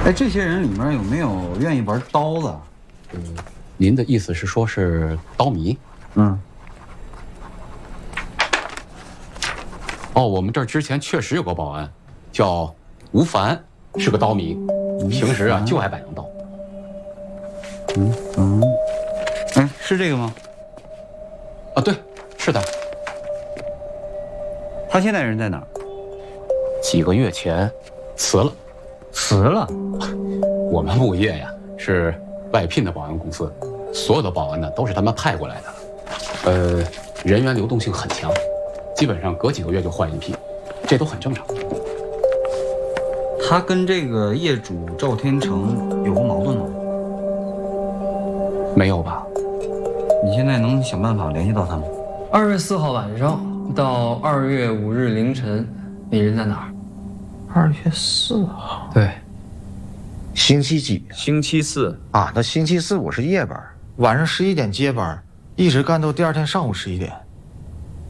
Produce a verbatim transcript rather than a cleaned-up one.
哎，这些人里面有没有愿意玩刀的？ 嗯，您的意思是说是刀迷？ 嗯。 哦，我们这儿之前确实有个保安，叫吴凡，是个刀迷，平时啊就爱摆弄刀。 嗯嗯，哎，是这个吗？ 啊，对，是的。 他现在人在哪儿？ 几个月前辞了。 辞了？ 我们物业呀是外聘的保安公司，所有的保安呢都是他们派过来的，呃，人员流动性很强，基本上隔几个月就换一批，这都很正常。 他跟这个业主赵天成有过矛盾吗？ 没有吧？ 你现在能想办法联系到他吗？ 二月四号晚上到二月五日凌晨，你人在哪儿？ 二月四号， 对， 星期几？ 星期四啊，那星期四我是夜班，晚上十一点接班，一直干到第二天上午十一点。